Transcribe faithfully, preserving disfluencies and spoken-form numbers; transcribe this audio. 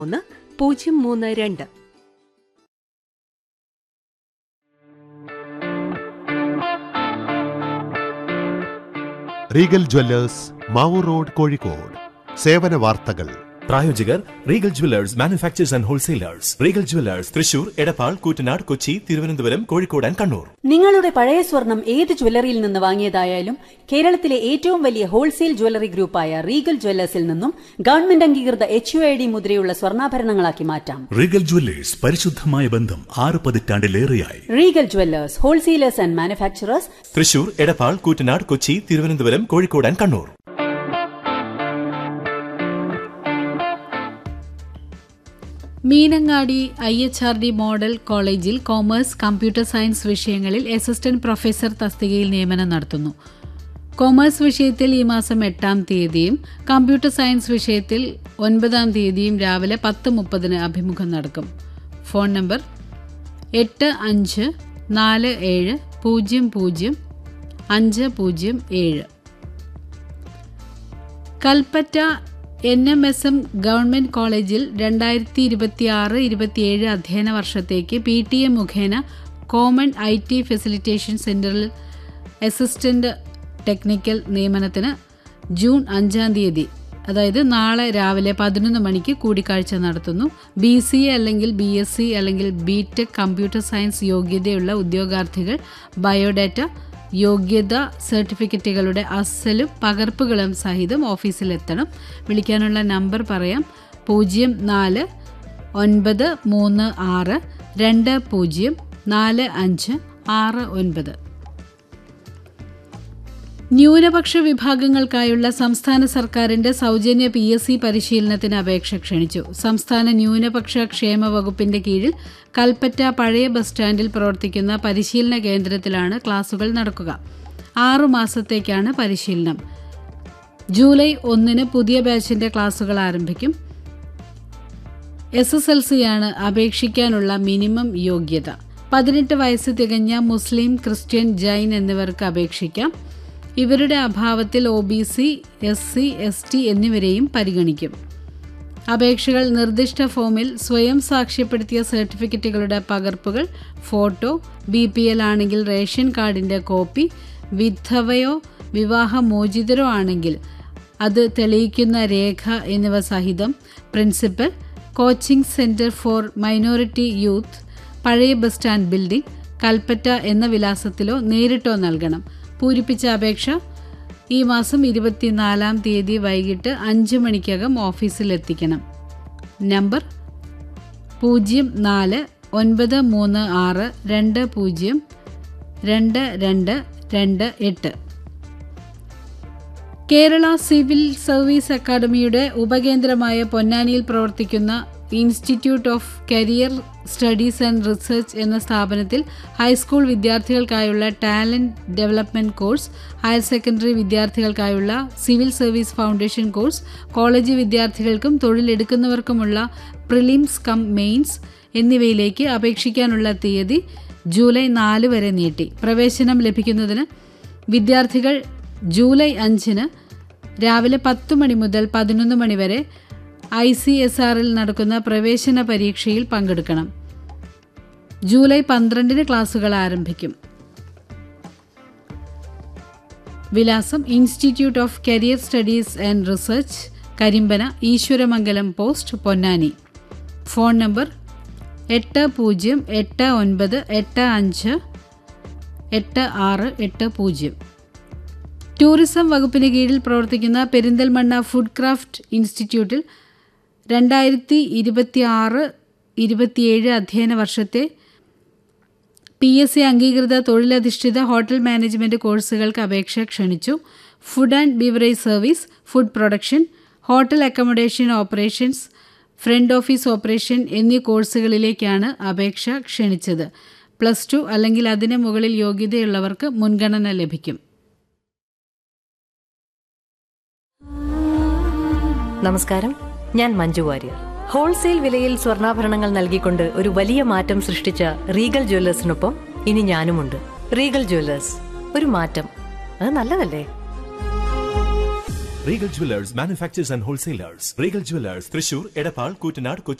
ഒന്ന് പൂജ്യം മൂന്ന് രണ്ട്. Regal Jewellers Mavoor road, Kozhikode. സേവന വാർത്തകൾ. പ്രായോജകർ Regal Jewellers manufacturers and wholesalers. Regal Jewellers Thrissur, Edappal, Koottanad, Kochi, Thiruvananthapuram, Kozhikode and Kannur. നിങ്ങളുടെ പഴയ സ്വർണം ഏത് ജ്വല്ലറിയിൽ നിന്ന് വാങ്ങിയതായാലും കേരളത്തിലെ ഏറ്റവും വലിയ ഹോൾസെയിൽ ജ്വല്ലറി ഗ്രൂപ്പായ റീഗൽ ജ്വല്ലേഴ്സിൽ നിന്നും ഗവൺമെന്റ് അംഗീകൃത എച്ച് യു ഐ ഡി മുദ്രയുള്ള സ്വർണ്ണാഭരണങ്ങളാക്കി മാറ്റാം. റീഗൽ ജ്വല്ലേഴ്സ്, പരിശുദ്ധമായ ബന്ധം ആറ് പതിറ്റാണ്ടിലേറെയായി. Regal Jewellers, wholesalers and manufacturers, Thrissur, Edappal, Koottanad, Kochi, Thiruvananthapuram, Kozhikode and Kannur. Meenangadi I H R D model കോളേജിൽ കോമേഴ്സ്, കമ്പ്യൂട്ടർ സയൻസ് വിഷയങ്ങളിൽ അസിസ്റ്റന്റ് പ്രൊഫസർ തസ്തികയിൽ നിയമനം നടത്തുന്നു. കോമേഴ്സ് വിഷയത്തിൽ ഈ മാസം എട്ടാം തീയതിയും കമ്പ്യൂട്ടർ സയൻസ് വിഷയത്തിൽ ഒൻപതാം തീയതിയും രാവിലെ പത്ത് മുപ്പതിന് അഭിമുഖം നടക്കും. ഫോൺ നമ്പർ എട്ട് അഞ്ച് നാല് ഏഴ് പൂജ്യം പൂജ്യം അഞ്ച് പൂജ്യം ഏഴ്. Kalpetta N M S M government കോളേജിൽ രണ്ടായിരത്തി ഇരുപത്തി ആറ് ഇരുപത്തിയേഴ് അധ്യയന വർഷത്തേക്ക് പി ടി എ മുഖേന കോമൺ ഐ ടി ഫെസിലിറ്റേഷൻ സെന്ററിൽ അസിസ്റ്റന്റ് ടെക്നിക്കൽ നിയമനത്തിന് ജൂൺ അഞ്ചാം തീയതി, അതായത് നാളെ രാവിലെ പതിനൊന്ന് മണിക്ക് കൂടിക്കാഴ്ച നടത്തുന്നു. ബി സി എ അല്ലെങ്കിൽ ബി എസ് സി അല്ലെങ്കിൽ ബി ടെക് കമ്പ്യൂട്ടർ സയൻസ് യോഗ്യതയുള്ള ഉദ്യോഗാർത്ഥികൾ ബയോഡാറ്റ, യോഗ്യത സർട്ടിഫിക്കറ്റുകളുടെ അസലും പകർപ്പുകളും സഹിതം ഓഫീസിലെത്തണം. വിളിക്കാനുള്ള നമ്പർ പറയാം: പൂജ്യം നാല് ഒൻപത് മൂന്ന് ആറ് രണ്ട് പൂജ്യം നാല് അഞ്ച് ആറ് ഒൻപത്. ന്യൂനപക്ഷ വിഭാഗങ്ങൾക്കായുള്ള സംസ്ഥാന സർക്കാരിന്റെ സൗജന്യ പി എസ് സി പരിശീലനത്തിന് അപേക്ഷ ക്ഷണിച്ചു. സംസ്ഥാന ന്യൂനപക്ഷ ക്ഷേമ വകുപ്പിന്റെ കീഴിൽ കൽപ്പറ്റ പഴയ ബസ് സ്റ്റാൻഡിൽ പ്രവർത്തിക്കുന്ന പരിശീലന കേന്ദ്രത്തിലാണ് ക്ലാസുകൾ നടക്കുക. ആറു മാസത്തേക്കാണ് പരിശീലനം. ജൂലൈ ഒന്നിന് പുതിയ ബാച്ചിന്റെ ക്ലാസുകൾ ആരംഭിക്കും. എസ് എസ് എൽ സിയാണ് അപേക്ഷിക്കാനുള്ള മിനിമം യോഗ്യത. പതിനെട്ട് വയസ്സ് തികഞ്ഞ മുസ്ലിം, ക്രിസ്ത്യൻ, ജൈൻ എന്നിവർക്ക് അപേക്ഷിക്കാം. ഇവരുടെ അഭാവത്തിൽ O B C, S C, S T എന്നിവരെയും പരിഗണിക്കും. അപേക്ഷകൾ നിർദ്ദിഷ്ട ഫോമിൽ സ്വയം സാക്ഷ്യപ്പെടുത്തിയ സർട്ടിഫിക്കറ്റുകളുടെ പകർപ്പുകൾ, ഫോട്ടോ, ബി പി എൽ ആണെങ്കിൽ റേഷൻ കാർഡിന്റെ കോപ്പി, വിധവയോ വിവാഹമോചിതരോ ആണെങ്കിൽ അത് തെളിയിക്കുന്ന രേഖ എന്നിവ സഹിതം principal, coaching centre for minority youth, പഴയ ബസ് സ്റ്റാൻഡ് ബിൽഡിംഗ്, കൽപ്പറ്റ എന്ന വിലാസത്തിലോ നേരിട്ടോ നൽകണം. പൂരിപ്പിച്ച അപേക്ഷ ഈ മാസം ഇരുപത്തിനാലാം തീയതി വൈകിട്ട് അഞ്ച് മണിക്കകം ഓഫീസിലെത്തിക്കണം. നമ്പർ പൂജ്യം നാല് ഒൻപത് മൂന്ന് ആറ് രണ്ട് പൂജ്യം രണ്ട് രണ്ട് രണ്ട് എട്ട്. കേരള സിവിൽ സർവീസ് അക്കാദമിയുടെ ഉപകേന്ദ്രമായ പൊന്നാനിയിൽ പ്രവർത്തിക്കുന്ന institute of career studies and research എന്ന സ്ഥാപനത്തിൽ high school വിദ്യാർത്ഥികൾക്കായുള്ള talent development course, higher secondary വിദ്യാർത്ഥികൾക്കായുള്ള civil service foundation course, college വിദ്യാർത്ഥികൾക്കും തൊഴിലെടുക്കുന്നവർക്കുമുള്ള പ്രിലിംസ് കം മെയിൻസ് എന്നിവയിലേക്ക് അപേക്ഷിക്കാനുള്ള തീയതി ജൂലൈ നാല് വരെ നീട്ടി. പ്രവേശനം ലഭിക്കുന്നതിന് വിദ്യാർത്ഥികൾ ജൂലൈ അഞ്ചിന് രാവിലെ പത്ത് മണി മുതൽ പതിനൊന്ന് മണി വരെ ഐ സി എസ് ആറിൽ നടക്കുന്ന പ്രവേശന പരീക്ഷയിൽ പങ്കെടുക്കണം. ജൂലൈ പന്ത്രണ്ടിന് ക്ലാസുകൾ ആരംഭിക്കും. വിലാസം: institute of career studies and research, കരിമ്പന, Eeswaramangalam post, Ponnani. Phone number എട്ട് പൂജ്യം എട്ട് ഒൻപത് എട്ട് അഞ്ച് എട്ട് ആറ് എട്ട് പൂജ്യം. ടൂറിസം വകുപ്പിന് കീഴിൽ പ്രവർത്തിക്കുന്ന പെരിന്തൽമണ്ണ ഫുഡ് ക്രാഫ്റ്റ് ഇൻസ്റ്റിറ്റ്യൂട്ടിൽ രണ്ടായിരത്തി ഇരുപത്തി ആറ് ഇരുപത്തിയേഴ് അധ്യയന വർഷത്തെ പി എസ് സി അംഗീകൃത തൊഴിലധിഷ്ഠിത ഹോട്ടൽ മാനേജ്മെന്റ് കോഴ്സുകൾക്ക് അപേക്ഷ ക്ഷണിച്ചു. Food and beverage service, food production, hotel accommodation operations, front office operation എന്നീ കോഴ്സുകളിലേക്കാണ് അപേക്ഷ ക്ഷണിച്ചത്. പ്ലസ് ടു അല്ലെങ്കിൽ അതിന് മുകളിൽ യോഗ്യതയുള്ളവർക്ക് മുൻഗണന ലഭിക്കും. നമസ്കാരം, ഞാൻ മഞ്ജു വാര്യർ. ഹോൾസെയിൽ വിലയിൽ സ്വർണ്ണാഭരണങ്ങൾ നൽകിക്കൊണ്ട് ഒരു വലിയ മാറ്റം സൃഷ്ടിച്ച റീഗൽ ജ്വല്ലേഴ്സിനൊപ്പം ഇനി ഞാനുമുണ്ട്. റീഗൽ ജ്വല്ലേഴ്സ്, ഒരു മാറ്റം, അത് നല്ലതല്ലേ? Regal jewellers manufacturers and wholesalers. Regal jewellers Thrissur, Edappal, Koottanad, Kochi